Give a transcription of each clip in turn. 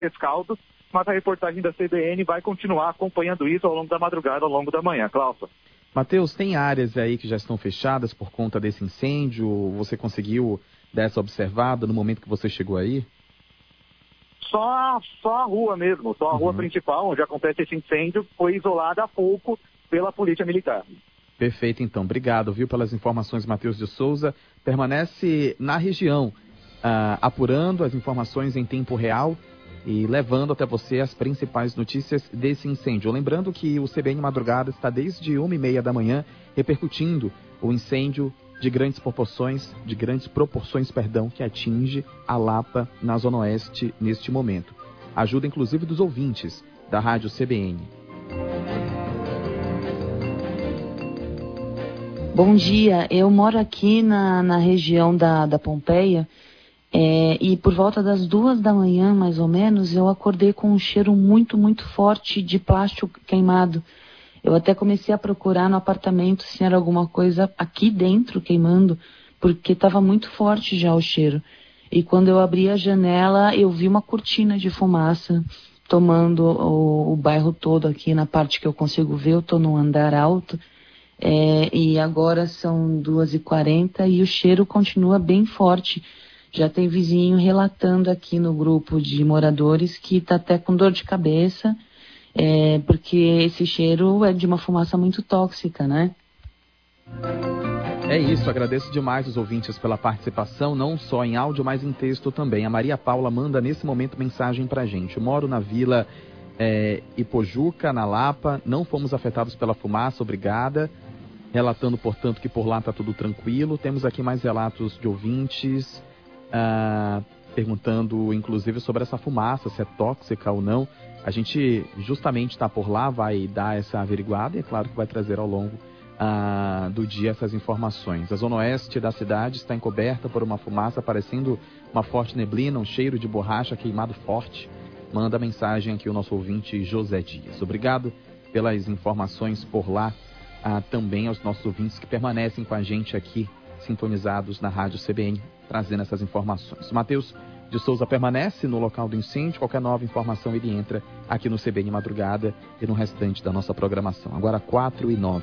rescaldo, mas a reportagem da CBN vai continuar acompanhando isso ao longo da madrugada, ao longo da manhã. Cláudio. Matheus, tem áreas aí que já estão fechadas por conta desse incêndio? Você conseguiu dar essa observada no momento que você chegou aí? Só a rua mesmo, só a rua principal, onde acontece esse incêndio, foi isolada há pouco pela Polícia Militar. Perfeito, então. Obrigado, viu, pelas informações, Matheus de Souza. Permanece na região, apurando as informações em tempo real e levando até você as principais notícias desse incêndio. Lembrando que o CBN Madrugada está desde 1h30 da manhã repercutindo o incêndio de grandes proporções, que atinge a Lapa na Zona Oeste neste momento. Ajuda inclusive dos ouvintes da Rádio CBN. Bom dia, eu moro aqui na região da Pompeia e por volta das 2 da manhã, mais ou menos, eu acordei com um cheiro muito, muito forte de plástico queimado. Eu até comecei a procurar no apartamento se era alguma coisa aqui dentro queimando, porque estava muito forte já o cheiro. E quando eu abri a janela, eu vi uma cortina de fumaça tomando o bairro todo aqui na parte que eu consigo ver. Eu estou num andar alto. E agora são 2h40 e o cheiro continua bem forte. Já tem vizinho relatando aqui no grupo de moradores que está até com dor de cabeça, porque esse cheiro é de uma fumaça muito tóxica, né? É isso, agradeço demais os ouvintes pela participação, não só em áudio, mas em texto também. A Maria Paula manda nesse momento mensagem pra gente. Eu moro na Vila Ipojuca, na Lapa, não fomos afetados pela fumaça, obrigada. Relatando, portanto, que por lá está tudo tranquilo. Temos aqui mais relatos de ouvintes perguntando, inclusive, sobre essa fumaça, se é tóxica ou não. A gente justamente está por lá, vai dar essa averiguada e é claro que vai trazer ao longo do dia essas informações. A zona oeste da cidade está encoberta por uma fumaça parecendo uma forte neblina, um cheiro de borracha queimado forte. Manda mensagem aqui o nosso ouvinte José Dias. Obrigado pelas informações por lá. Também aos nossos ouvintes que permanecem com a gente aqui, sintonizados na Rádio CBN, trazendo essas informações. O Matheus de Souza permanece no local do incêndio. Qualquer nova informação ele entra aqui no CBN Madrugada e no restante da nossa programação. Agora 4h09.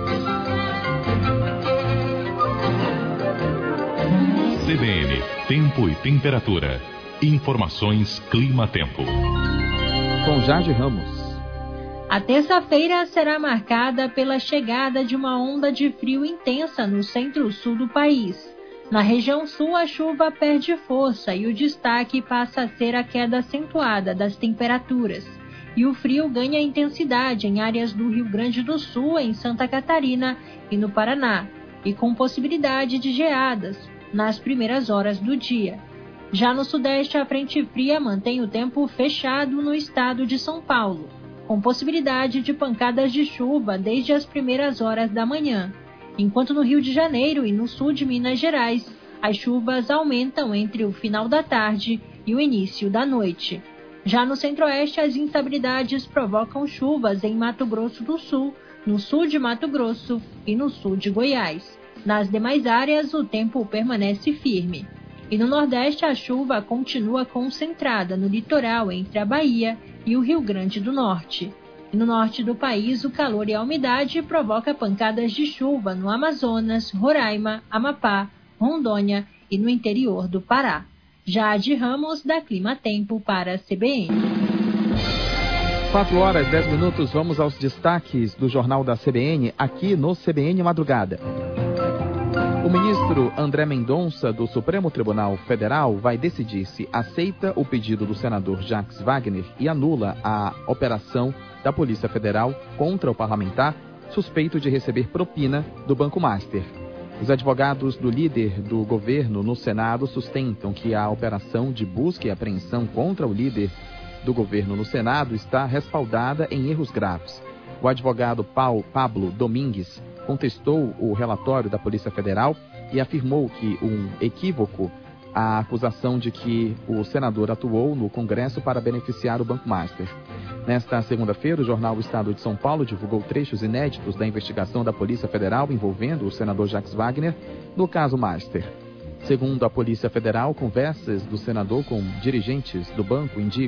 CBN, tempo e temperatura. Informações Clima-Tempo. Com Jade Ramos. A terça-feira será marcada pela chegada de uma onda de frio intensa no centro-sul do país. Na região sul, a chuva perde força e o destaque passa a ser a queda acentuada das temperaturas. E o frio ganha intensidade em áreas do Rio Grande do Sul, em Santa Catarina e no Paraná, e com possibilidade de geadas nas primeiras horas do dia. Já no sudeste, a frente fria mantém o tempo fechado no estado de São Paulo, com possibilidade de pancadas de chuva desde as primeiras horas da manhã. Enquanto no Rio de Janeiro e no sul de Minas Gerais, as chuvas aumentam entre o final da tarde e o início da noite. Já no centro-oeste, as instabilidades provocam chuvas em Mato Grosso do Sul, no sul de Mato Grosso e no sul de Goiás. Nas demais áreas, o tempo permanece firme. E no Nordeste, a chuva continua concentrada no litoral entre a Bahia e o Rio Grande do Norte. E no norte do país, o calor e a umidade provocam pancadas de chuva no Amazonas, Roraima, Amapá, Rondônia e no interior do Pará. Jade Ramos, da Clima Tempo, para a CBN. 4h10, vamos aos destaques do Jornal da CBN, aqui no CBN Madrugada. O ministro André Mendonça, do Supremo Tribunal Federal, vai decidir se aceita o pedido do senador Jacques Wagner e anula a operação da Polícia Federal contra o parlamentar suspeito de receber propina do Banco Master. Os advogados do líder do governo no Senado sustentam que a operação de busca e apreensão contra o líder do governo no Senado está respaldada em erros graves. O advogado Pablo Domingues contestou o relatório da Polícia Federal e afirmou que um equívoco a acusação de que o senador atuou no Congresso para beneficiar o Banco Master. Nesta segunda-feira, o jornal O Estado de São Paulo divulgou trechos inéditos da investigação da Polícia Federal envolvendo o senador Jacques Wagner no caso Master. Segundo a Polícia Federal, conversas do senador com dirigentes do banco indicam